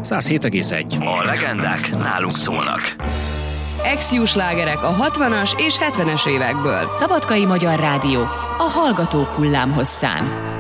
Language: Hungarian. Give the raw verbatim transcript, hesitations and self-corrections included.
száz hét egész egy. A legendák nálunk szólnak. Ex-Ju slágerek a hatvanas és hetvenes évekből. Szabadkai Magyar Rádió a Hallgatók hullámhosszán.